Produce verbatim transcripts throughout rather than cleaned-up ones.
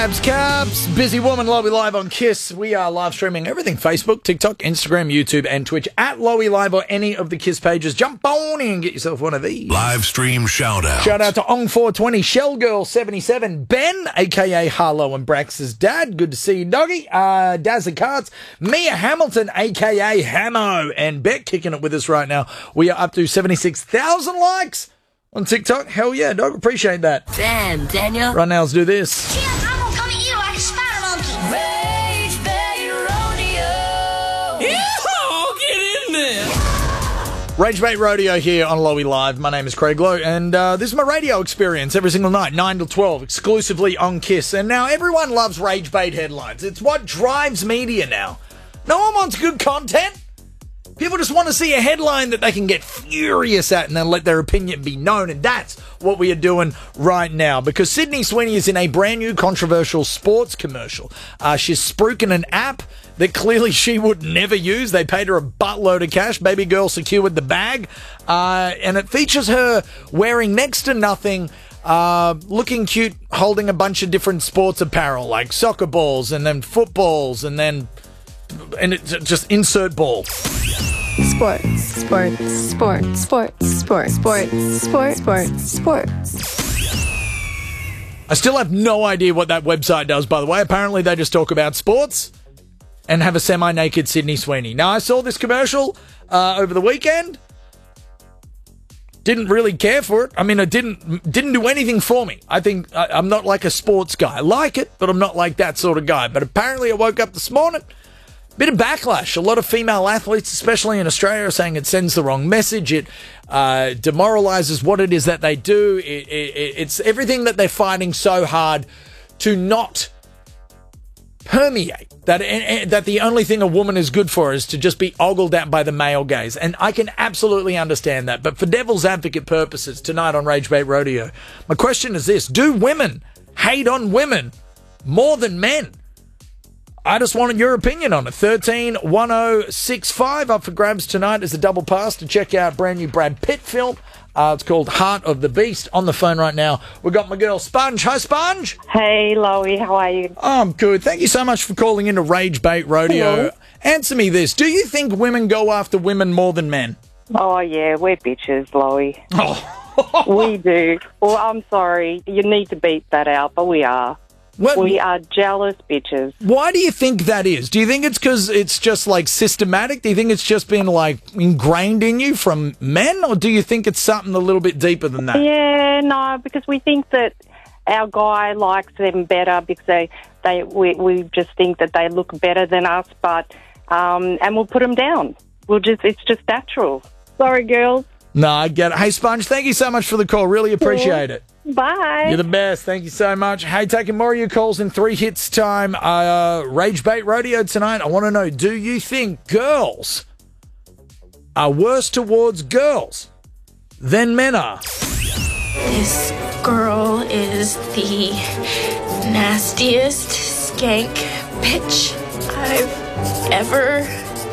Cabs, cabs, busy woman, Lowy Live on KISS. We are live streaming everything: Facebook, TikTok, Instagram, YouTube, and Twitch at Lowy Live or any of the KISS pages. Jump on in and get yourself one of these. Live stream shout out. Shout out to Ong four twenty, Shellgirl seventy-seven, Ben, aka Harlow and Brax's dad. Good to see you, doggy. Uh, Dazza Carts, Mia Hamilton, aka Hamo, and Beck kicking it with us right now. We are up to seventy-six thousand likes on TikTok. Hell yeah, dog. Appreciate that. Damn, Daniel. Right now, let's do this. Yeah, I'm gonna come at you like a spider monkey. Rage Bay Rodeo. Yeah, get in there. Rage Bait Rodeo here on Lowy Live. My name is Craig Lowe, and uh, this is my radio experience every single night, nine till twelve, exclusively on KISS. And now everyone loves Rage Bait headlines. It's what drives media now. No one wants good content. People just want to see a headline that they can get furious at and then let their opinion be known. And that's what we are doing right now, because Sydney Sweeney is in a brand new controversial sports commercial. Uh, she's spruiking an app that clearly she would never use. They paid her a buttload of cash. Baby girl secured the bag. Uh, and it features her wearing next to nothing, uh, looking cute, holding a bunch of different sports apparel, like soccer balls and then footballs and then... and it, just insert ball. Sports, sports, sports, sports, sports, sports, sports, sports, sports. I still have no idea what that website does, by the way. Apparently they just talk about sports and have a semi-naked Sydney Sweeney. Now, I saw this commercial uh, over the weekend. Didn't really care for it. I mean, it didn't didn't do anything for me. I think I, I'm not like a sports guy. I like it, but I'm not like that sort of guy. But apparently I woke up this morning, bit of backlash. A lot of female athletes, especially in Australia, are saying it sends the wrong message. It uh, demoralizes what it is that they do. It, it, it's everything that they're fighting so hard to not permeate. That and, that the only thing a woman is good for is to just be ogled at by the male gaze. And I can absolutely understand that. But for devil's advocate purposes, tonight on Rage Bait Rodeo, my question is this: do women hate on women more than men? I just wanted your opinion on it. thirteen one oh six five up for grabs tonight as a double pass to check out brand new Brad Pitt film. Uh, it's called Heart of the Beast. On the phone right now, we've got my girl Sponge. Hi, Sponge. Hey, Lowy, how are you? Oh, I'm good. Thank you so much for calling into Rage Bait Rodeo. Hello. Answer me this. Do you think women go after women more than men? Oh, yeah, we're bitches, Lowy. Oh. We do. Well, I'm sorry. You need to beat that out, but we are. What, we are jealous bitches. Why do you think that is? Do you think it's because it's just, like, systematic? Do you think it's just been, like, ingrained in you from men? Or do you think it's something a little bit deeper than that? Yeah, no, because we think that our guy likes them better because they, they we, we just think that they look better than us, but um, and we'll put them down. We'll just It's just natural. Sorry, girls. No, I get it. Hey, Sponge, thank you so much for the call. Really appreciate it. Bye. You're the best. Thank you so much. Hey, taking more of your calls in three hits time. Uh, Rage Bait Rodeo tonight. I want to know, do you think girls are worse towards girls than men are? This girl is the nastiest skank bitch I've ever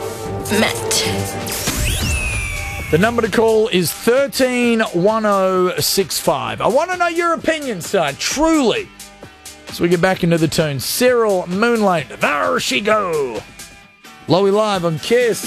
met. The number to call is thirteen one oh six five. I want to know your opinions tonight, truly. So we get back into the tune. Cyril Moonlight, there she go. Lowy Live on KISS.